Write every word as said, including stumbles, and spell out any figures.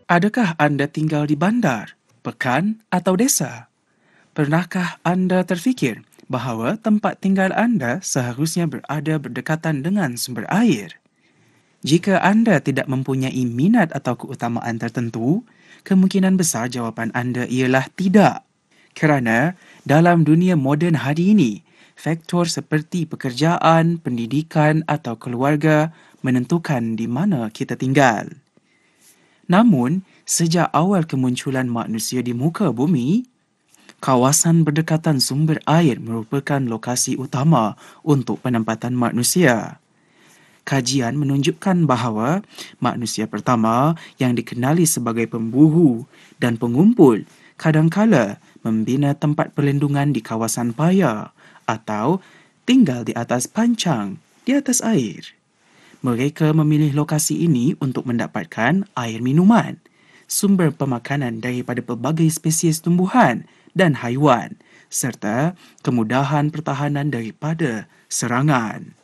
Adakah anda tinggal di bandar, pekan atau desa? Pernahkah anda terfikir bahawa tempat tinggal anda seharusnya berada berdekatan dengan sumber air? Jika anda tidak mempunyai minat atau keutamaan tertentu, kemungkinan besar jawapan anda ialah tidak. Kerana dalam dunia moden hari ini, faktor seperti pekerjaan, pendidikan atau keluarga menentukan di mana kita tinggal. Namun, sejak awal kemunculan manusia di muka bumi, kawasan berdekatan sumber air merupakan lokasi utama untuk penempatan manusia. Kajian menunjukkan bahawa manusia pertama yang dikenali sebagai pemburu dan pengumpul kadangkala membina tempat perlindungan di kawasan paya atau tinggal di atas pancang di atas air. Mereka memilih lokasi ini untuk mendapatkan air minuman, sumber pemakanan daripada pelbagai spesies tumbuhan dan haiwan, serta kemudahan pertahanan daripada serangan.